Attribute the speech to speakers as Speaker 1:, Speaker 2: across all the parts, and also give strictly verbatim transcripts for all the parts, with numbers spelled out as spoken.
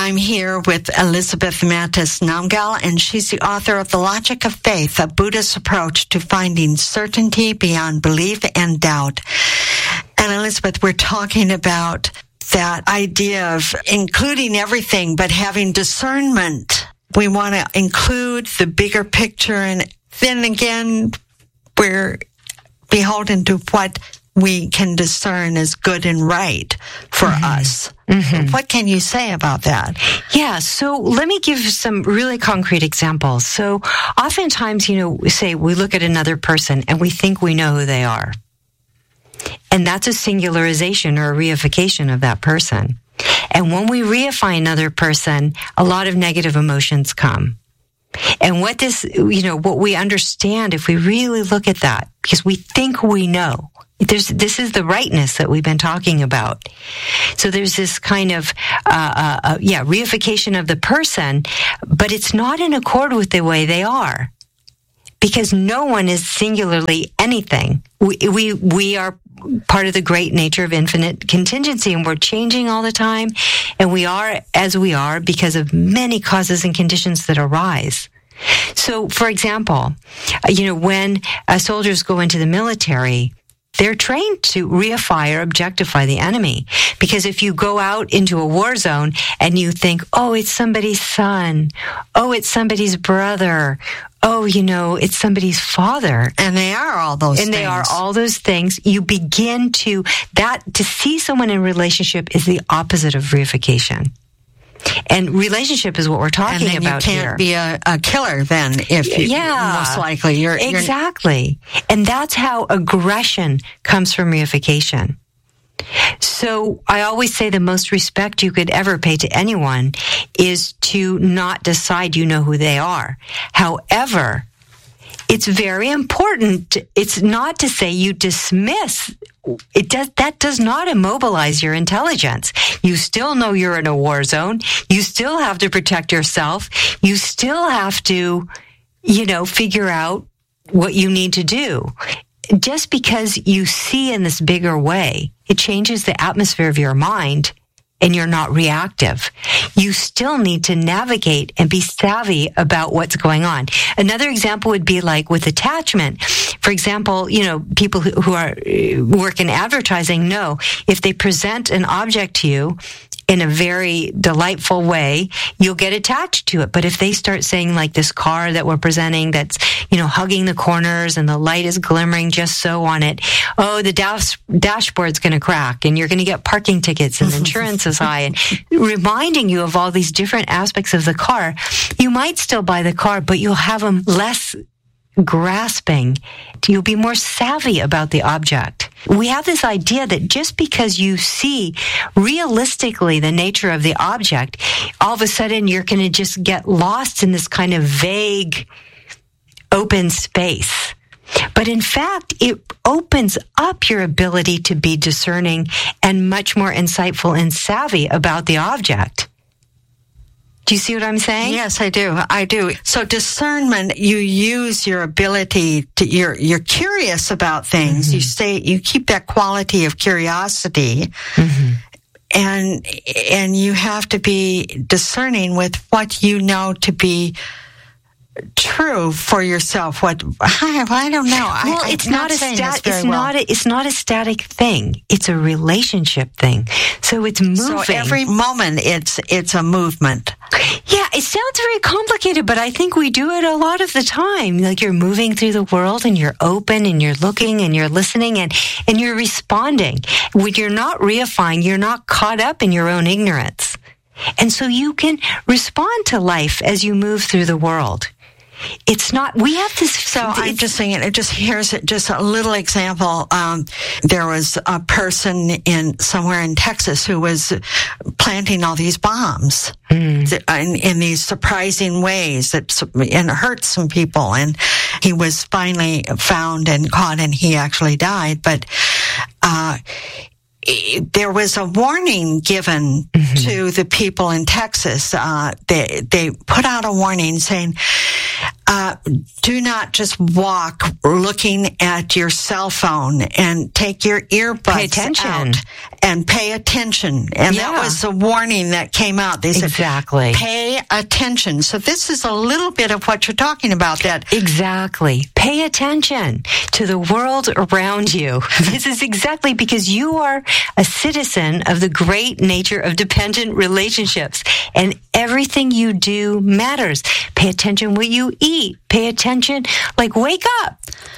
Speaker 1: I'm here with Elizabeth Mattes Namgyal, and she's the author of The Logic of Faith, a Buddhist approach to finding certainty beyond belief and doubt. And Elizabeth, we're talking about that idea of including everything, but having discernment. We want to include the bigger picture, and then again, we're beholden to what we can discern as good and right for mm-hmm. us. Mm-hmm. What can you say about that?
Speaker 2: Yeah, so let me give some really concrete examples. So oftentimes, you know, say we look at another person and we think we know who they are. And that's a singularization or a reification of that person. And when we reify another person, a lot of negative emotions come. And what this, you know, what we understand if we really look at that, because we think we know, there's, this is the rightness that we've been talking about. So there's this kind of, uh, uh, uh, yeah, reification of the person, but it's not in accord with the way they are. Because no one is singularly anything. We, we, we are part of the great nature of infinite contingency, and we're changing all the time. And we are as we are because of many causes and conditions that arise. So, for example, you know, when uh, soldiers go into the military, they're trained to reify or objectify the enemy. Because if you go out into a war zone and you think, oh, it's somebody's son, oh, it's somebody's brother, oh, you know, it's somebody's father.
Speaker 1: And they are all those
Speaker 2: and
Speaker 1: things.
Speaker 2: And they are all those things. You begin to, that, to see someone in relationship is the opposite of reification. And relationship is what we're talking
Speaker 1: and then
Speaker 2: about here.
Speaker 1: You can't here. be a, a killer then, if you,
Speaker 2: yeah,
Speaker 1: most likely you're
Speaker 2: exactly. You're... And that's how aggression comes from reification. So I always say the most respect you could ever pay to anyone is to not decide you know who they are. However, it's very important. It's not to say you dismiss. It does, that does not immobilize your intelligence. You still know you're in a war zone. You still have to protect yourself. You still have to, you know, figure out what you need to do. Just because you see in this bigger way, it changes the atmosphere of your mind and you're not reactive. You still need to navigate and be savvy about what's going on. Another example would be like with attachment. For example, you know, people who, who are work in advertising know if they present an object to you in a very delightful way, you'll get attached to it. But if they start saying like this car that we're presenting that's, you know, hugging the corners and the light is glimmering just so on it, oh, the dash, dashboard's going to crack and you're going to get parking tickets and insurance is high, and reminding you of all these different aspects of the car, you might still buy the car, but you'll have them less grasping. You'll be more savvy about the object. We have this idea that just because you see realistically the nature of the object, all of a sudden you're going to just get lost in this kind of vague open space. But in fact, it opens up your ability to be discerning and much more insightful and savvy about the object. Do you see what I'm saying?
Speaker 1: Yes, I do. I do. So discernment, you use your ability to, you're, you're curious about things. Mm-hmm. You stay, you keep that quality of curiosity. Mm-hmm. And, and you have to be discerning with what you know to be true for yourself. What I, I don't know.
Speaker 2: Well,
Speaker 1: I,
Speaker 2: it's
Speaker 1: I'm
Speaker 2: not,
Speaker 1: not
Speaker 2: a stat. It's
Speaker 1: well.
Speaker 2: not. A, it's not a static thing. It's a relationship thing. So it's moving.
Speaker 1: So every moment, it's it's a movement.
Speaker 2: Yeah, it sounds very complicated, but I think we do it a lot of the time. Like you're moving through the world, and you're open, and you're looking, and you're listening, and and you're responding. When you're not reifying, you're not caught up in your own ignorance, and so you can respond to life as you move through the world. It's not, we have this.
Speaker 1: So I'm just saying, it just, here's just a little example. Um, there was a person in somewhere in Texas who was planting all these bombs mm. in, in these surprising ways that and hurt some people. And he was finally found and caught, and he actually died. But, uh, there was a warning given mm-hmm. to the people in Texas. Uh, they, they put out a warning saying, uh, do not just walk looking at your cell phone, and take your earbuds
Speaker 2: pay attention.
Speaker 1: out and pay attention. And
Speaker 2: Yeah.
Speaker 1: that was the warning that came out. They said,
Speaker 2: Exactly.
Speaker 1: pay attention. So this is a little bit of what you're talking about. That
Speaker 2: Exactly. Pay attention to the world around you. This is exactly because you are a citizen of the great nature of dependent relationships, and everything you do matters. Pay attention what you eat. Pay attention, like wake up.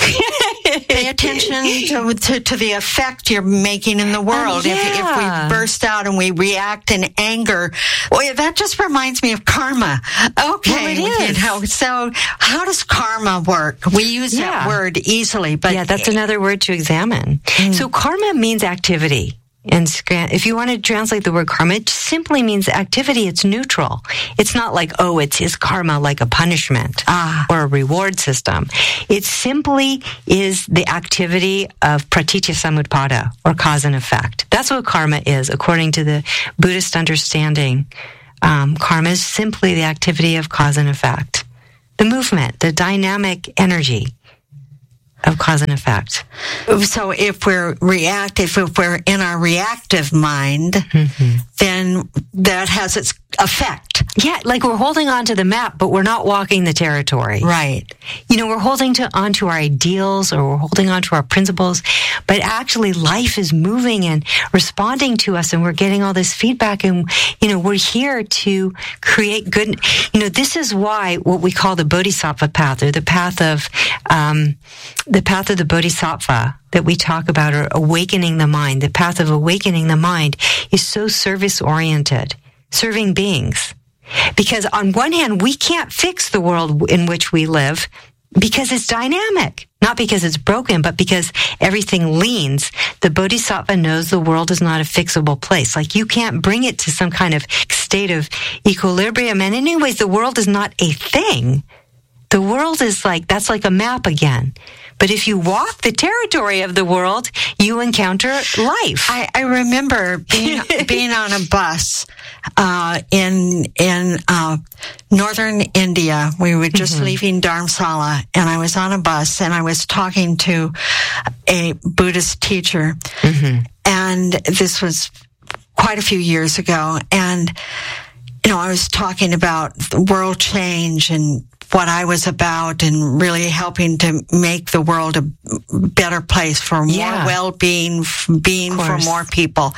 Speaker 1: pay attention to, to, to the effect you're making in the world.
Speaker 2: Uh,
Speaker 1: if, if
Speaker 2: yeah.
Speaker 1: we burst out and we react in anger, well, that just reminds me of karma. Okay.
Speaker 2: Well, it is.
Speaker 1: You know, so how does karma work? We use
Speaker 2: Yeah.
Speaker 1: that word easily, but
Speaker 2: Yeah, that's another word to examine.
Speaker 1: Mm.
Speaker 2: So karma means activity. And if you want to translate the word karma, it simply means activity. It's neutral. It's not like, oh, it's his karma, like a punishment
Speaker 1: Ah.
Speaker 2: or a reward system. It simply is the activity of pratitya samutpada, or cause and effect. That's what karma is, according to the Buddhist understanding. Um, karma is simply the activity of cause and effect. The movement, the dynamic energy of cause and effect.
Speaker 1: So if we're reactive, if we're in our reactive mind, mm-hmm. then that has its effect.
Speaker 2: Yeah, like we're holding on to the map, but we're not walking the territory.
Speaker 1: Right.
Speaker 2: You know, we're holding to onto our ideals, or we're holding on to our principles, but actually life is moving and responding to us, and we're getting all this feedback, and, you know, we're here to create good. You know, this is why what we call the Bodhisattva path, or the path of, um, the path of the Bodhisattva that we talk about, or awakening the mind, the path of awakening the mind, is so service-oriented, serving beings. Because on one hand, we can't fix the world in which we live because it's dynamic. Not because it's broken, but because everything leans. The Bodhisattva knows the world is not a fixable place. Like, you can't bring it to some kind of state of equilibrium. And anyways, the world is not a thing. The world is like, that's like a map again. But if you walk the territory of the world, you encounter life.
Speaker 1: I, I remember being being on a bus uh, in in uh, northern India. We were just mm-hmm. leaving Dharamsala, and I was on a bus, and I was talking to a Buddhist teacher, mm-hmm. and this was quite a few years ago. And you know, I was talking about the world change and what I was about, and really helping to make the world a better place for more
Speaker 2: yeah.
Speaker 1: well-being, being for more people.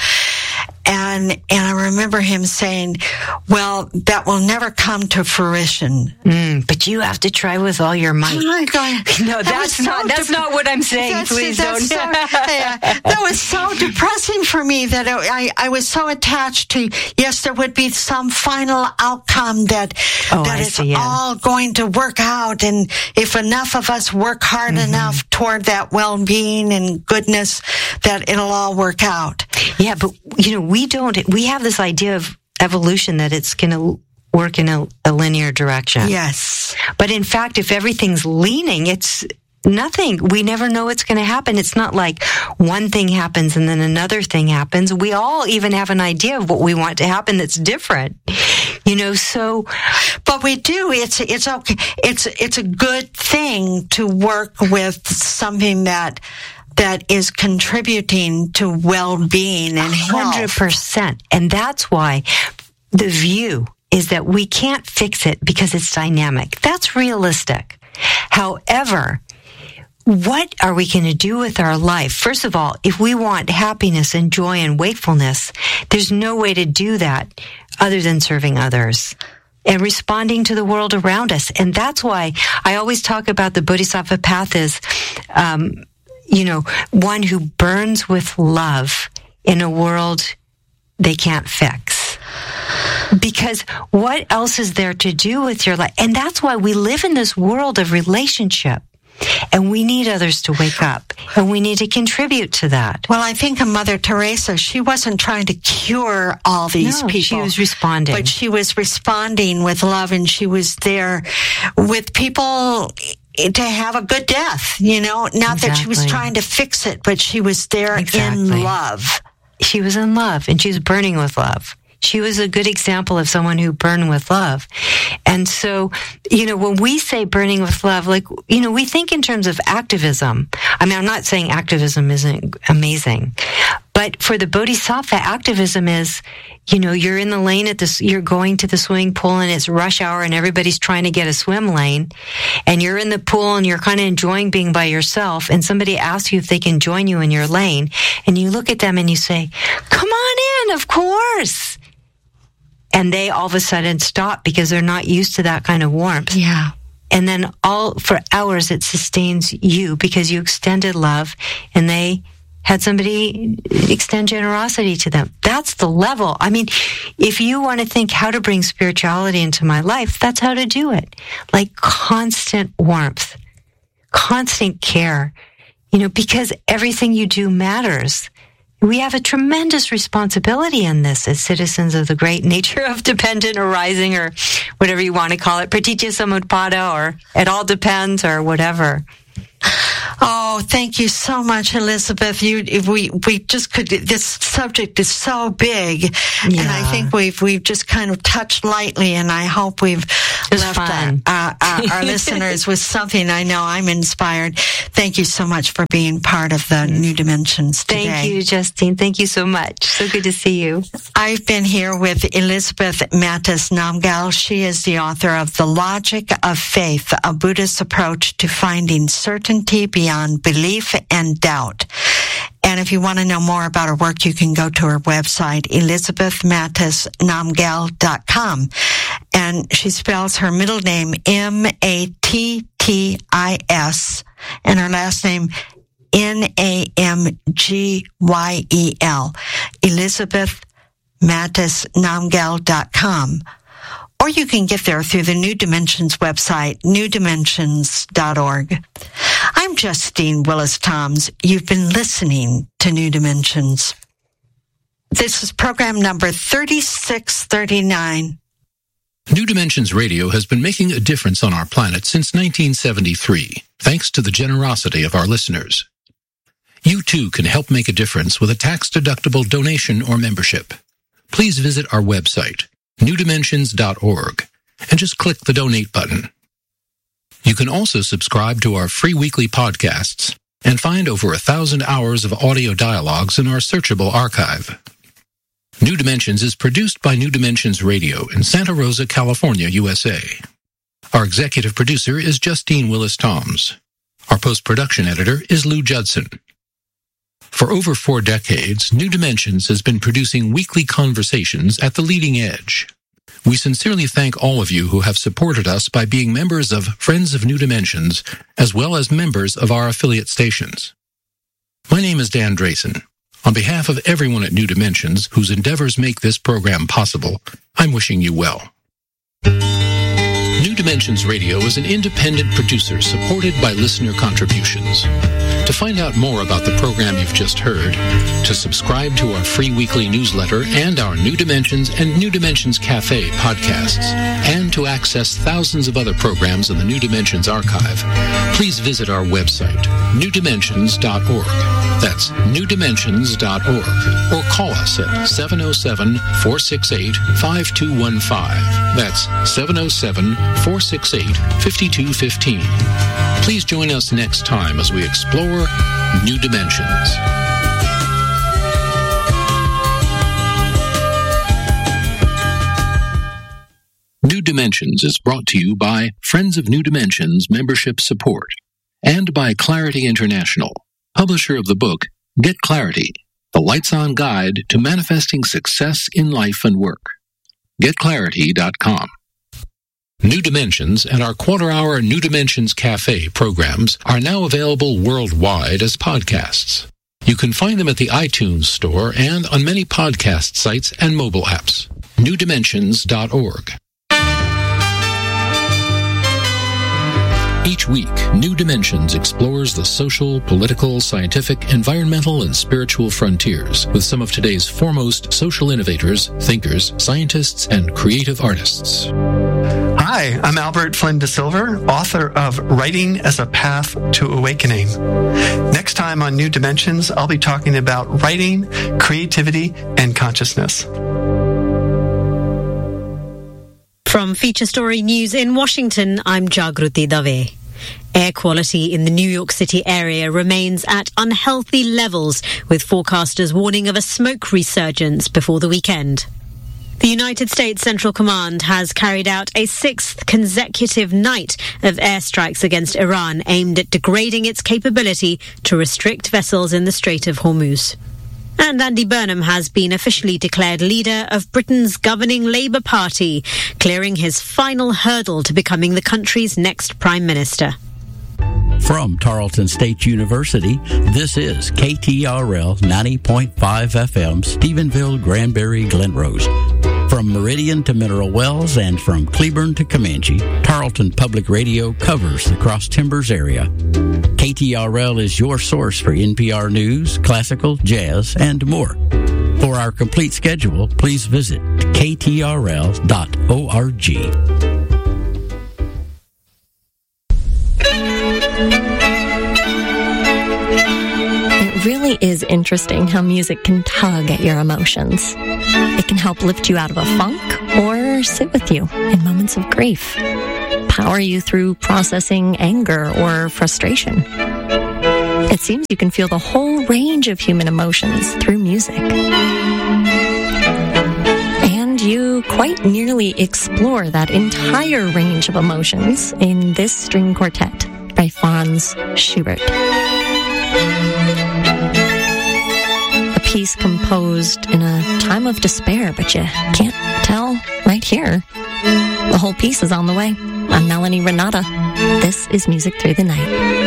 Speaker 1: And and I remember him saying, well, that will never come to fruition.
Speaker 2: Mm, but you have to try with all your might.
Speaker 1: Oh my God.
Speaker 2: No, that that's not so that's de- not what I'm saying. That's, Please that's don't.
Speaker 1: So, yeah, that was so depressing for me that it, I, I was so attached to, yes, there would be some final outcome that,
Speaker 2: oh,
Speaker 1: that
Speaker 2: I
Speaker 1: it's
Speaker 2: see, yeah.
Speaker 1: all going to work out. And if enough of us work hard mm-hmm. enough toward that well-being and goodness, that it'll all work out.
Speaker 2: Yeah, but, you know, we don't, we have this idea of evolution that it's going to work in a, a linear direction.
Speaker 1: Yes.
Speaker 2: But in fact, if everything's leaning, it's nothing. We never know what's going to happen. It's not like one thing happens and then another thing happens. We all even have an idea of what we want to happen that's different. You know, so,
Speaker 1: but we do. It's it's okay. It's it's a good thing to work with something that that is contributing to well-being and health.
Speaker 2: one hundred percent. And that's why the view is that we can't fix it because it's dynamic. That's realistic. However, what are we going to do with our life? First of all, if we want happiness and joy and wakefulness, there's no way to do that other than serving others and responding to the world around us. And that's why I always talk about the Bodhisattva path as, um, you know, one who burns with love in a world they can't fix. Because what else is there to do with your life? And that's why we live in this world of relationship. And we need others to wake up. And we need to contribute to that.
Speaker 1: Well, I think of Mother Teresa, she wasn't trying to cure all these
Speaker 2: no,
Speaker 1: people.
Speaker 2: She was responding.
Speaker 1: But she was responding with love, and she was there with people to have a good death, you know? Not exactly. that she was trying to fix it, but she was there exactly. in love.
Speaker 2: She was in love, and she was burning with love. She was a good example of someone who burned with love. And so, you know, when we say burning with love, like, you know, we think in terms of activism. I mean, I'm not saying activism isn't amazing, but for the Bodhisattva, activism is, you know, you're in the lane at this, you're going to the swimming pool and it's rush hour and everybody's trying to get a swim lane, and you're in the pool and you're kind of enjoying being by yourself, and somebody asks you if they can join you in your lane, and you look at them and you say, come on in, of course. And they all of a sudden stop because they're not used to that kind of warmth.
Speaker 1: Yeah.
Speaker 2: And then all for hours it sustains you because you extended love and they had somebody extend generosity to them. That's the level. I mean, if you want to think how to bring spirituality into my life, that's how to do it. Like constant warmth, constant care, you know, because everything you do matters. We have a tremendous responsibility in this as citizens of the great nature of dependent arising, or whatever you want to call it, pratitya samutpada, or it all depends, or whatever.
Speaker 1: Oh, thank you so much, Elizabeth. You, we, we just could. This subject is so big, yeah. and I think we've we've just kind of touched lightly, and I hope we've left our, uh, our, our listeners with something. I know I'm inspired. Thank you so much for being part of the New Dimensions today.
Speaker 2: Thank you, Justine. Thank you so much. So good to see you.
Speaker 1: I've been here with Elizabeth Mattes Namgyal. She is the author of The Logic of Faith, a Buddhist approach to finding certainty beyond belief and doubt. And if you want to know more about her work, you can go to her website, elizabeth mattes namgyal dot com. And she spells her middle name M A T T I S and her last name N A M G Y E L. elizabeth mattes namgyal dot com. Or you can get there through the New Dimensions website, new dimensions dot org. I'm Justine Willis-Toms. You've been listening to New Dimensions. This is program number thirty-six thirty-nine.
Speaker 3: New Dimensions Radio has been making a difference on our planet since nineteen seventy-three, thanks to the generosity of our listeners. You too can help make a difference with a tax-deductible donation or membership. Please visit our website, new dimensions dot org, and just click the donate button. You can also subscribe to our free weekly podcasts and find over a thousand hours of audio dialogues in our searchable archive. New Dimensions is produced by New Dimensions Radio in Santa Rosa, California, U S A. Our executive producer is Justine Willis-Toms. Our post-production editor is Lou Judson. For over four decades, New Dimensions has been producing weekly conversations at the leading edge. We sincerely thank all of you who have supported us by being members of Friends of New Dimensions, as well as members of our affiliate stations. My name is Dan Drayson. On behalf of everyone at New Dimensions, whose endeavors make this program possible, I'm wishing you well. New Dimensions Radio is an independent producer supported by listener contributions. To find out more about the program you've just heard, to subscribe to our free weekly newsletter and our New Dimensions and New Dimensions Cafe podcasts, and to access thousands of other programs in the New Dimensions archive, please visit our website, new dimensions dot org. That's new dimensions dot org. Or call us at seven oh seven, four six eight, five two one five. That's seven oh seven, four six eight, five two one five. Please join us next time as we explore New Dimensions. New Dimensions is brought to you by Friends of New Dimensions Membership Support and by Clarity International, publisher of the book Get Clarity, the Lights-On Guide to Manifesting Success in Life and Work. get clarity dot com. New Dimensions and our quarter-hour New Dimensions Cafe programs are now available worldwide as podcasts. You can find them at the iTunes Store and on many podcast sites and mobile apps. new dimensions dot org. Each week, New Dimensions explores the social, political, scientific, environmental, and spiritual frontiers with some of today's foremost social innovators, thinkers, scientists, and creative artists.
Speaker 4: Hi, I'm Albert Flynn de Silver, author of Writing as a Path to Awakening. Next time on New Dimensions, I'll be talking about writing, creativity, and consciousness.
Speaker 5: From Feature Story News in Washington, I'm Jagruti Dave. Air quality in the New York City area remains at unhealthy levels, with forecasters warning of a smoke resurgence before the weekend. The United States Central Command has carried out a sixth consecutive night of airstrikes against Iran aimed at degrading its capability to restrict vessels in the Strait of Hormuz. And Andy Burnham has been officially declared leader of Britain's governing Labour Party, clearing his final hurdle to becoming the country's next Prime Minister.
Speaker 6: From Tarleton State University, this is K T R L ninety point five F M, Stephenville, Granbury, Glen Rose. From Meridian to Mineral Wells and from Cleburne to Comanche, Tarleton Public Radio covers the Cross Timbers area. K T R L is your source for N P R news, classical, jazz, and more. For our complete schedule, please visit k t r l dot org.
Speaker 7: It really is interesting how music can tug at your emotions. It can help lift you out of a funk or sit with you in moments of grief, power you through processing anger or frustration. It seems you can feel the whole range of human emotions through music. And you quite nearly explore that entire range of emotions in this string quartet by Franz Schubert. A piece composed in a time of despair, but you can't tell right here. The whole piece is on the way. I'm Melanie Renata. This is Music Through the Night.